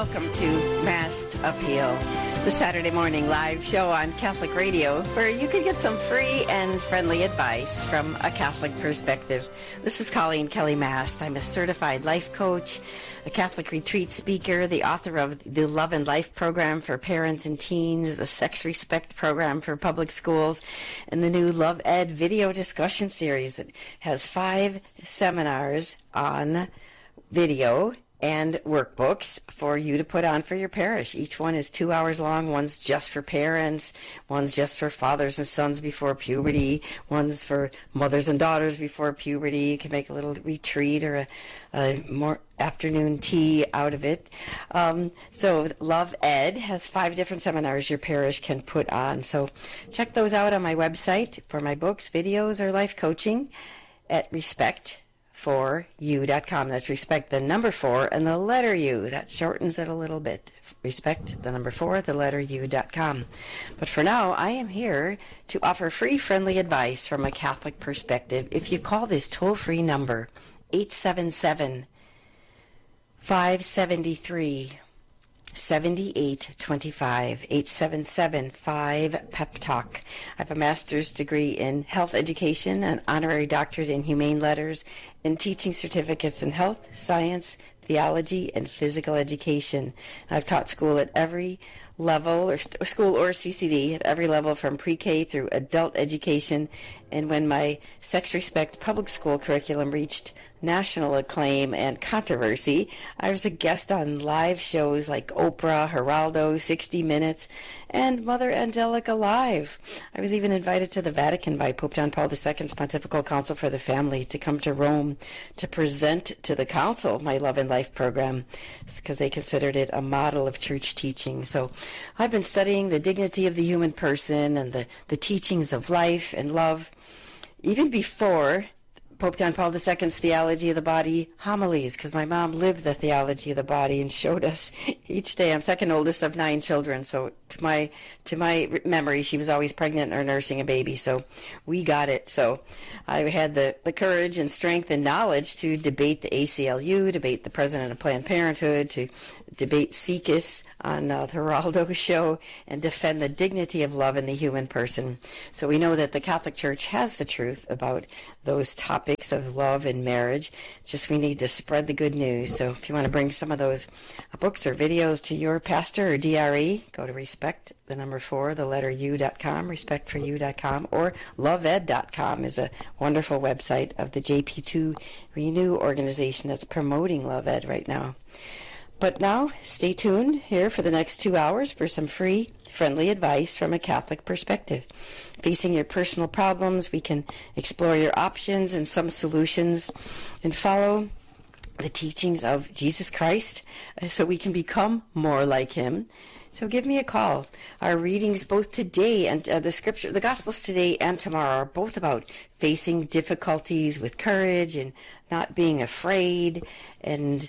Welcome to Mass Appeal, the Saturday morning live show on Catholic Radio, where you can get some free and friendly advice from a Catholic perspective. This is Colleen Kelly Mast. I'm a certified life coach, a Catholic retreat speaker, the author of the Love and Life program for parents and teens, the Sex Respect program for public schools, and the new Love Ed video discussion series that has 5 seminars on video and workbooks for you to put on for your parish. Each one is 2 hours long. One's just for parents. One's just for fathers and sons before puberty. One's for mothers and daughters before puberty. You can make a little retreat or a more afternoon tea out of it. So Love Ed has 5 different seminars your parish can put on. So check those out on my website for my books, videos, or life coaching at respect4u.com. That's respect the number 4 and the letter U. That shortens it a little bit. Respect the number 4, the letter U.com. But for now, I am here to offer free, friendly advice from a Catholic perspective. If you call this toll-free number, 877-573-7825, 877-5-PEP-TALK. I have a master's degree in health education, an honorary doctorate in humane letters, and teaching certificates in health, science, theology, and physical education. I've taught school at every level, or school or CCD, at every level from pre-K through adult education. And when my Sex Respect public school curriculum reached national acclaim and controversy, I was a guest on live shows like Oprah, Geraldo, 60 Minutes, and Mother Angelica Live. I was even invited to the Vatican by Pope John Paul II's Pontifical Council for the Family to come to Rome to present to the Council my Love and Life program, because they considered it a model of church teaching. So I've been studying the dignity of the human person and the teachings of life and love even before Pope John Paul II's Theology of the Body homilies, because my mom lived the theology of the body and showed us each day. I'm second oldest of 9 children, so to my memory, she was always pregnant or nursing a baby, so we got it. So I had the courage and strength and knowledge to debate the ACLU, debate the president of Planned Parenthood, to debate SIECUS on the Geraldo show, and defend the dignity of love in the human person. So we know that the Catholic Church has the truth about those topics of love and marriage. It's just we need to spread the good news. So if you want to bring some of those books or videos to your pastor or DRE, go to respect the number 4, the letter U.com, respect4u.com, or loveed.com is a wonderful website of the JP2 Renew organization that's promoting Love Ed right now. But now, stay tuned here for the next 2 hours for some free, friendly advice from a Catholic perspective. Facing your personal problems, we can explore your options and some solutions and follow the teachings of Jesus Christ so we can become more like him. So give me a call. Our readings both today and the Gospels today and tomorrow are both about facing difficulties with courage and not being afraid and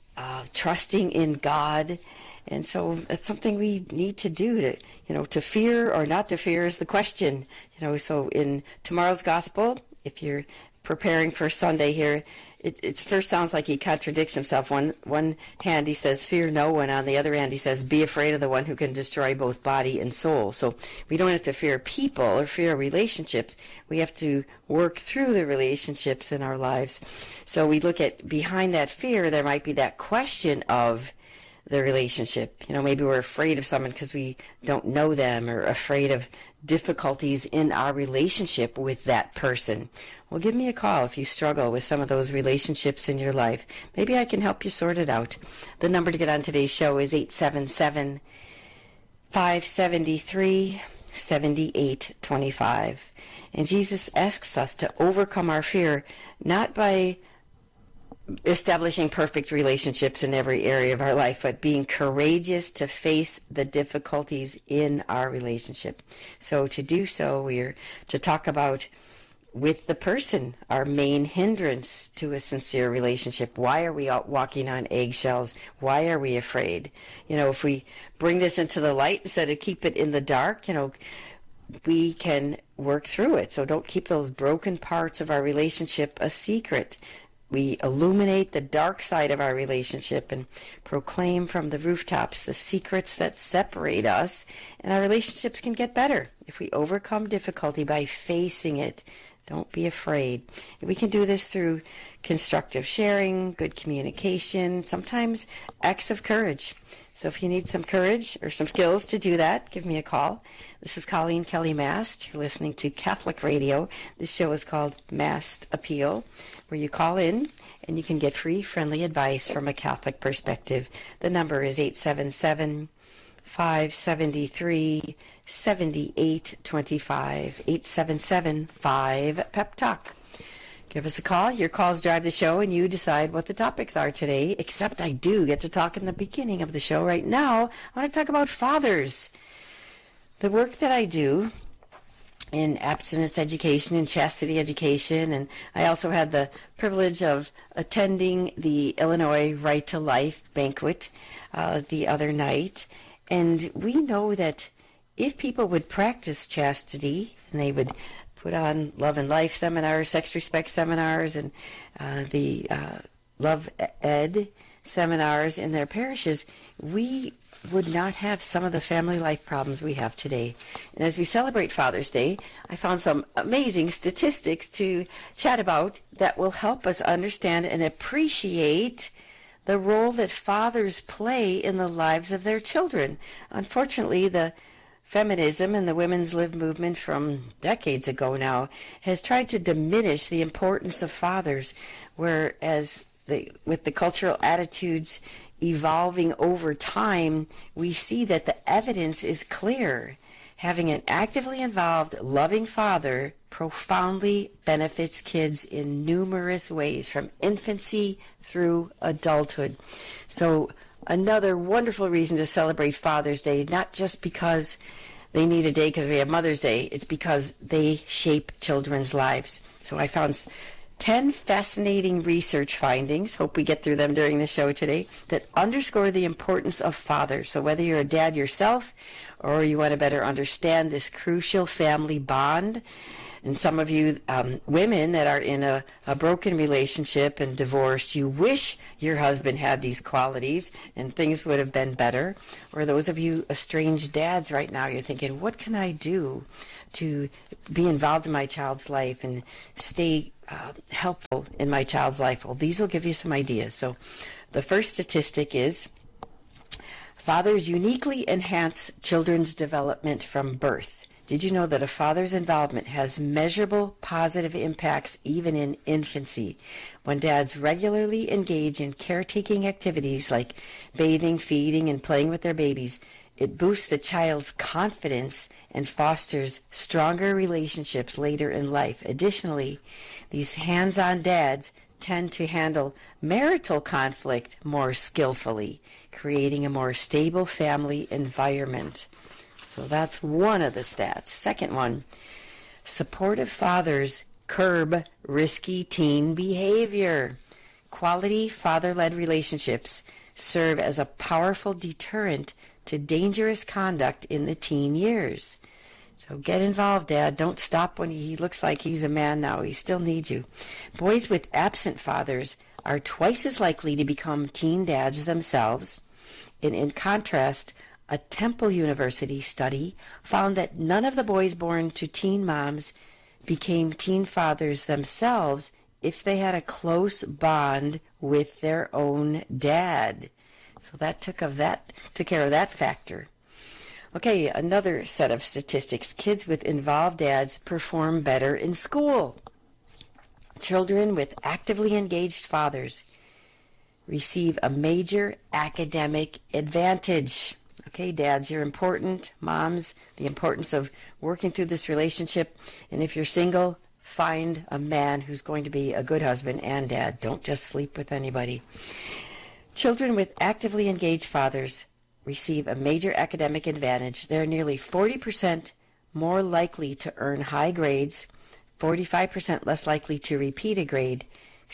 trusting in God. And so it's something we need to do to fear or not to fear is the question. So in tomorrow's gospel, if you're preparing for Sunday here, it first sounds like he contradicts himself. One hand he says, fear no one. On the other hand, he says, be afraid of the one who can destroy both body and soul. So we don't have to fear people or fear relationships. We have to work through the relationships in our lives. So we look at behind that fear, there might be that question of the relationship. Maybe we're afraid of someone because we don't know them, or afraid of difficulties in our relationship with that person. Well, give me a call if you struggle with some of those relationships in your life. Maybe I can help you sort it out. The number to get on today's show is 877-573-7825. And Jesus asks us to overcome our fear, not by establishing perfect relationships in every area of our life, but being courageous to face the difficulties in our relationship. So to do so, we're to talk about with the person, our main hindrance to a sincere relationship. Why are we out walking on eggshells? Why are we afraid? If we bring this into the light instead of keep it in the dark, we can work through it. So don't keep those broken parts of our relationship a secret. we illuminate the dark side of our relationship and proclaim from the rooftops the secrets that separate us, and our relationships can get better if we overcome difficulty by facing it. Don't be afraid. We can do this through constructive sharing, good communication, sometimes acts of courage. So if you need some courage or some skills to do that, give me a call. This is Colleen Kelly Mast. You're listening to Catholic Radio. This show is called Mast Appeal, where you call in and you can get free, friendly advice from a Catholic perspective. The number is 877-573-7825, 877-5-PEP-TALK. Give us a call. Your calls drive the show, and you decide what the topics are today, except I do get to talk in the beginning of the show. Right now, I want to talk about fathers. The work that I do in abstinence education and chastity education, and I also had the privilege of attending the Illinois Right to Life banquet the other night, and we know that if people would practice chastity, and they would put on Love and Life seminars, Sex Respect seminars, and the Love Ed seminars in their parishes, we would not have some of the family life problems we have today. And as we celebrate Father's Day, I found some amazing statistics to chat about that will help us understand and appreciate the role that fathers play in the lives of their children. Unfortunately, the feminism and the women's lib movement from decades ago now has tried to diminish the importance of fathers, whereas with the cultural attitudes evolving over time, we see that the evidence is clear. Having an actively involved, loving father profoundly benefits kids in numerous ways, from infancy through adulthood. So another wonderful reason to celebrate Father's Day, not just because they need a day because we have Mother's Day, it's because they shape children's lives. So I found 10 fascinating research findings, hope we get through them during the show today, that underscore the importance of fathers. So whether you're a dad yourself or you want to better understand this crucial family bond, and some of you women that are in a broken relationship and divorced, you wish your husband had these qualities and things would have been better. Or those of you estranged dads right now, you're thinking, what can I do to be involved in my child's life and stay helpful in my child's life? Well, these will give you some ideas. So the first statistic is fathers uniquely enhance children's development from birth. Did you know that a father's involvement has measurable positive impacts even in infancy? When dads regularly engage in caretaking activities like bathing, feeding, and playing with their babies, it boosts the child's confidence and fosters stronger relationships later in life. Additionally, these hands-on dads tend to handle marital conflict more skillfully, creating a more stable family environment. So that's one of the stats. Second one, supportive fathers curb risky teen behavior. Quality father-led relationships serve as a powerful deterrent to dangerous conduct in the teen years. So get involved, Dad. Don't stop when he looks like he's a man now. He still needs you. Boys with absent fathers are twice as likely to become teen dads themselves. And in contrast, a Temple University study found that none of the boys born to teen moms became teen fathers themselves if they had a close bond with their own dad. So that took care of that factor. Okay, another set of statistics. Kids with involved dads perform better in school. Children with actively engaged fathers receive a major academic advantage. Okay, dads, you're important. Moms, the importance of working through this relationship. And if you're single, find a man who's going to be a good husband and dad. Don't just sleep with anybody. Children with actively engaged fathers receive a major academic advantage. They're nearly 40% more likely to earn high grades, 45% less likely to repeat a grade,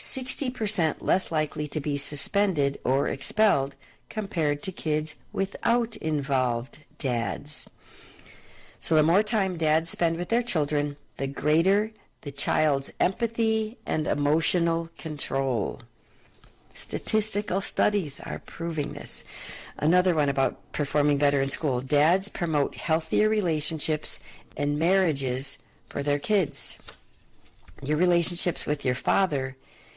60% less likely to be suspended or expelled compared to kids without involved dads. So the more time dads spend with their children, the greater the child's empathy and emotional control. Statistical studies are proving this. Another one about performing better in school. Dads promote healthier relationships and marriages for their kids. Your relationship with your father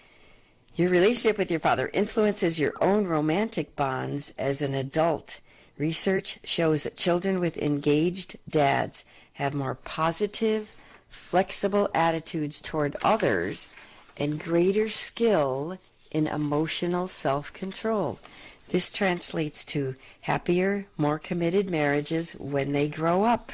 influences your own romantic bonds as an adult. Research shows that children with engaged dads have more positive, flexible attitudes toward others and greater skill in emotional self-control. This translates to happier, more committed marriages when they grow up.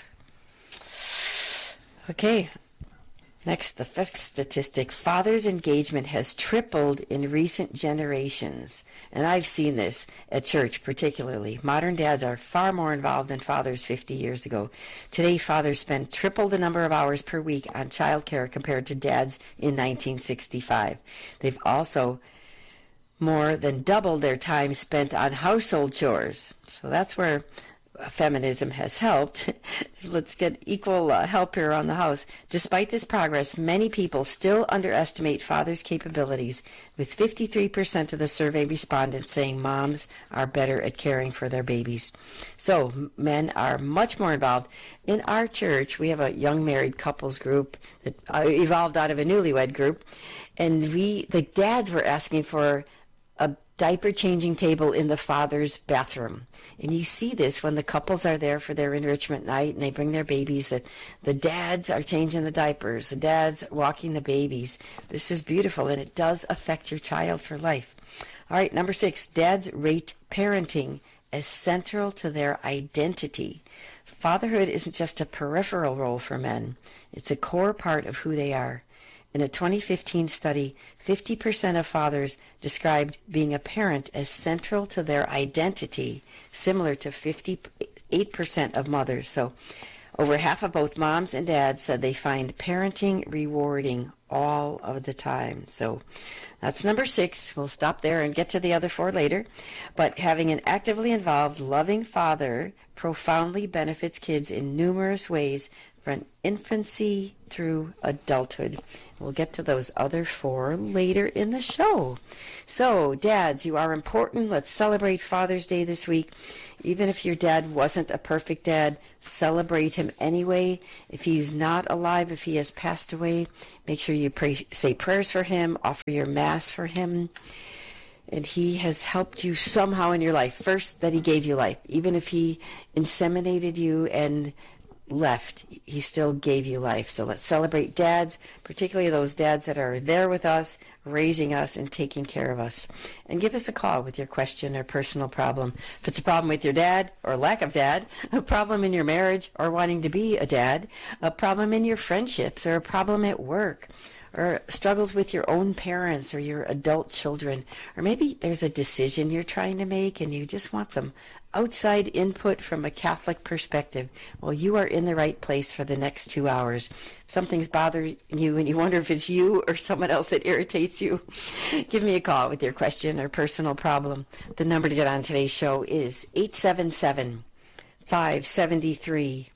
Okay, next, the fifth statistic. Fathers' engagement has tripled in recent generations. And I've seen this at church particularly. Modern dads are far more involved than fathers 50 years ago. Today, fathers spend triple the number of hours per week on child care compared to dads in 1965. They've also more than doubled their time spent on household chores. So that's where feminism has helped. Let's get equal help here on the house. Despite this progress, many people still underestimate fathers' capabilities, with 53% of the survey respondents saying moms are better at caring for their babies. So men are much more involved. In our church, we have a young married couples group that evolved out of a newlywed group, and the dads were asking for a diaper changing table in the father's bathroom. And you see this when the couples are there for their enrichment night and they bring their babies, that the dads are changing the diapers, the dads walking the babies. This is beautiful, and it does affect your child for life. All right, number 6, dads rate parenting as central to their identity. Fatherhood isn't just a peripheral role for men. It's a core part of who they are. In a 2015 study, 50% of fathers described being a parent as central to their identity, similar to 58% of mothers. So over half of both moms and dads said they find parenting rewarding all of the time. So that's number 6. We'll stop there and get to the other 4 later. But having an actively involved, loving father profoundly benefits kids in numerous ways from infancy through adulthood. We'll get to those other 4 later in the show. So, dads, you are important. Let's celebrate Father's Day this week. Even if your dad wasn't a perfect dad, celebrate him anyway. If he's not alive, if he has passed away, make sure you say prayers for him, offer your mass for him. And he has helped you somehow in your life. First, that he gave you life. Even if he inseminated you and left, he still gave you life. So let's celebrate dads, particularly those dads that are there with us, raising us and taking care of us. And give us a call with your question or personal problem. If it's a problem with your dad or lack of dad, a problem in your marriage or wanting to be a dad, a problem in your friendships, or a problem at work, or struggles with your own parents or your adult children, or maybe there's a decision you're trying to make and you just want some outside input from a Catholic perspective, well, you are in the right place for the next 2 hours. If something's bothering you and you wonder if it's you or someone else that irritates you, give me a call with your question or personal problem. The number to get on today's show is 877-573-7825,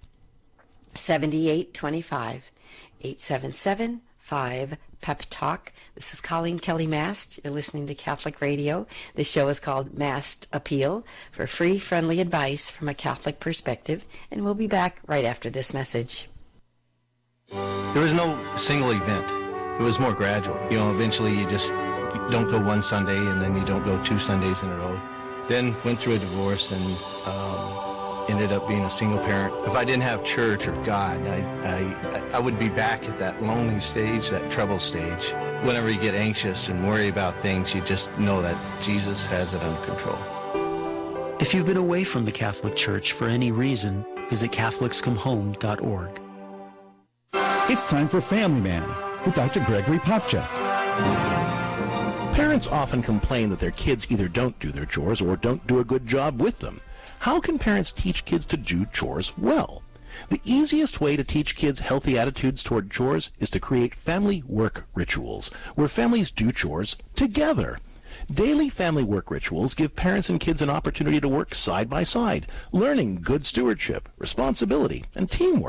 877-5-PEP-TALK. This is Colleen Kelly Mast. You're listening to Catholic Radio. The show is called Mast Appeal, for free, friendly advice from a Catholic perspective. And we'll be back right after this message. There was no single event. It was more gradual. Eventually you don't go one Sunday and then you don't go 2 Sundays in a row. Then went through a divorce and ended up being a single parent. If I didn't have church or God, I would be back at that lonely stage, that trouble stage. Whenever you get anxious and worry about things, you just know that Jesus has it under control. If you've been away from the Catholic Church for any reason, visit CatholicsComeHome.org. It's time for Family Man with Dr. Gregory Popcha. Parents often complain that their kids either don't do their chores or don't do a good job with them. How can parents teach kids to do chores well? The easiest way to teach kids healthy attitudes toward chores is to create family work rituals, where families do chores together. Daily family work rituals give parents and kids an opportunity to work side by side, learning good stewardship, responsibility, and teamwork.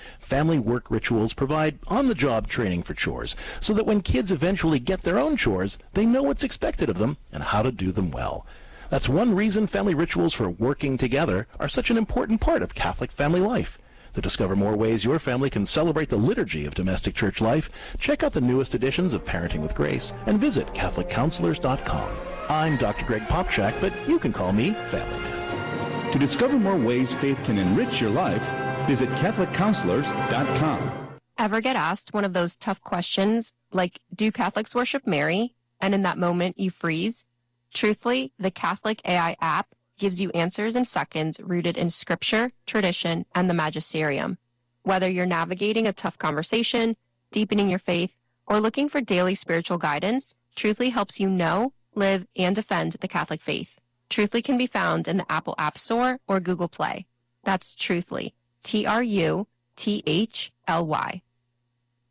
Family Work Rituals provide on-the-job training for chores so that when kids eventually get their own chores, they know what's expected of them and how to do them well. That's one reason family rituals for working together are such an important part of Catholic family life. To discover more ways your family can celebrate the liturgy of domestic church life, check out the newest editions of Parenting with Grace and visit CatholicCounselors.com. I'm Dr. Greg Popchak, but you can call me Family Man. To discover more ways faith can enrich your life, visit CatholicCounselors.com. Ever get asked one of those tough questions like, do Catholics worship Mary? And in that moment you freeze? Truthfully, the Catholic AI app gives you answers in seconds rooted in scripture, tradition, and the magisterium. Whether you're navigating a tough conversation, deepening your faith, or looking for daily spiritual guidance, Truthfully helps you know, live, and defend the Catholic faith. Truthfully can be found in the Apple App Store or Google Play. That's Truthfully, Truthly.